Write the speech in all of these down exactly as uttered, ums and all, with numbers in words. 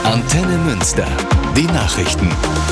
Antenne Münster. Die Nachrichten.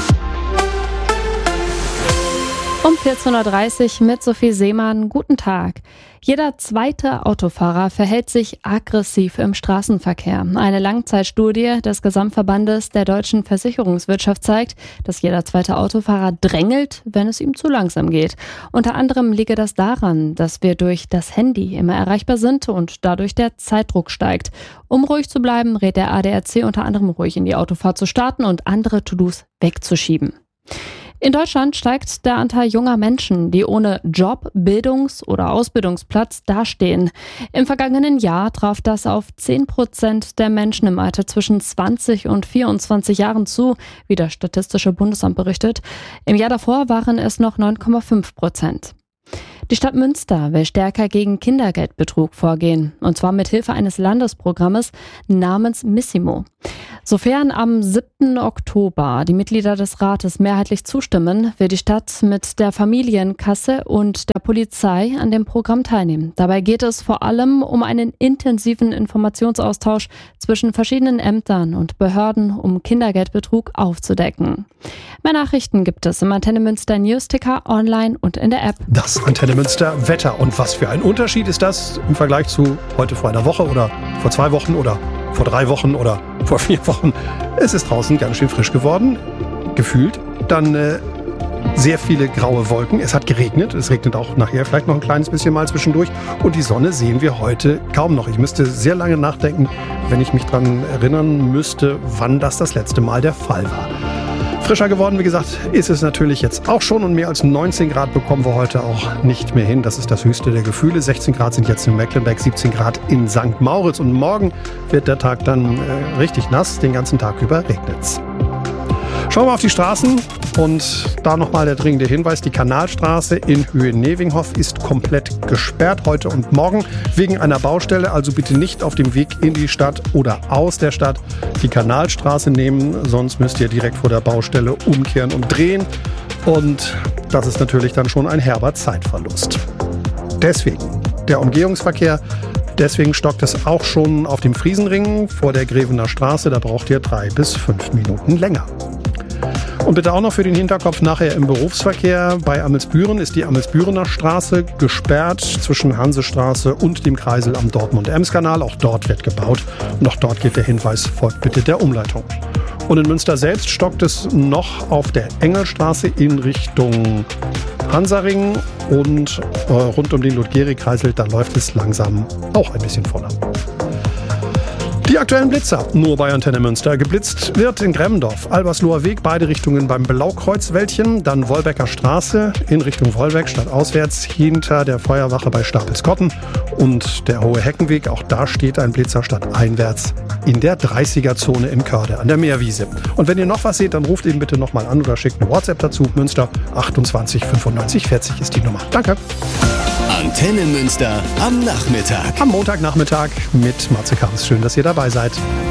Um vierzehn Uhr dreißig mit Sophie Seemann. Guten Tag. Jeder zweite Autofahrer verhält sich aggressiv im Straßenverkehr. Eine Langzeitstudie des Gesamtverbandes der deutschen Versicherungswirtschaft zeigt, dass jeder zweite Autofahrer drängelt, wenn es ihm zu langsam geht. Unter anderem liege das daran, dass wir durch das Handy immer erreichbar sind und dadurch der Zeitdruck steigt. Um ruhig zu bleiben, rät der A D A C unter anderem ruhig in die Autofahrt zu starten und andere To-Dos wegzuschieben. In Deutschland steigt der Anteil junger Menschen, die ohne Job, Bildungs- oder Ausbildungsplatz dastehen. Im vergangenen Jahr traf das auf zehn Prozent der Menschen im Alter zwischen zwanzig und vierundzwanzig Jahren zu, wie das Statistische Bundesamt berichtet. Im Jahr davor waren es noch neun Komma fünf Prozent. Die Stadt Münster will stärker gegen Kindergeldbetrug vorgehen, und zwar mit Hilfe eines Landesprogrammes namens Missimo. Sofern am siebten Oktober die Mitglieder des Rates mehrheitlich zustimmen, will die Stadt mit der Familienkasse und der Polizei an dem Programm teilnehmen. Dabei geht es vor allem um einen intensiven Informationsaustausch zwischen verschiedenen Ämtern und Behörden, um Kindergeldbetrug aufzudecken. Mehr Nachrichten gibt es im Antenne Münster Newsticker, online und in der App. Das Antenne Münster Wetter. Und was für ein Unterschied ist das im Vergleich zu heute vor einer Woche oder vor zwei Wochen oder vor drei Wochen oder vor vier Wochen. Es ist draußen ganz schön frisch geworden, gefühlt. Dann äh, sehr viele graue Wolken. Es hat geregnet. Es regnet auch nachher vielleicht noch ein kleines bisschen mal zwischendurch. Und die Sonne sehen wir heute kaum noch. Ich müsste sehr lange nachdenken, wenn ich mich daran erinnern müsste, wann das das letzte Mal der Fall war. Frischer geworden, wie gesagt, ist es natürlich jetzt auch schon, und mehr als neunzehn Grad bekommen wir heute auch nicht mehr hin. Das ist das höchste der Gefühle. sechzehn Grad sind jetzt in Mecklenburg, siebzehn Grad in Sankt Mauritz, und morgen wird der Tag dann äh, richtig nass. Den ganzen Tag über regnet's. Schauen wir auf die Straßen, und da nochmal der dringende Hinweis: Die Kanalstraße in Höhe Nevinghoff ist komplett gesperrt heute und morgen wegen einer Baustelle. Also bitte nicht auf dem Weg in die Stadt oder aus der Stadt die Kanalstraße nehmen, sonst müsst ihr direkt vor der Baustelle umkehren und drehen, und das ist natürlich dann schon ein herber Zeitverlust. Deswegen der Umgehungsverkehr. Deswegen stockt es auch schon auf dem Friesenring vor der Grevener Straße. Da braucht ihr drei bis fünf Minuten länger. Und bitte auch noch für den Hinterkopf nachher im Berufsverkehr: Bei Amelsbüren ist die Amelsbürener Straße gesperrt zwischen Hansestraße und dem Kreisel am Dortmund-Ems-Kanal. Auch dort wird gebaut, und auch dort geht der Hinweis: folgt bitte der Umleitung. Und in Münster selbst stockt es noch auf der Engelstraße in Richtung Hansaring, und äh, rund um den Ludgeri-Kreisel, da läuft es langsam auch ein bisschen voller. Die aktuellen Blitzer nur bei Antenne Münster. Geblitzt wird in Gremmendorf, Albersloher Weg, beide Richtungen beim Blaukreuzwäldchen, dann Wolbecker Straße in Richtung Wolbeck, stadtauswärts, hinter der Feuerwache bei Stapelskotten, und der Hohe Heckenweg, auch da steht ein Blitzer stadteinwärts in der dreißiger-Zone in Körde an der Meerwiese. Und wenn ihr noch was seht, dann ruft eben bitte nochmal an oder schickt eine WhatsApp dazu. Münster achtundzwanzig fünfundneunzig vierzig ist die Nummer. Danke. Antenne Münster am Nachmittag. Am Montagnachmittag mit Matze Karas. Schön, dass ihr dabei seid.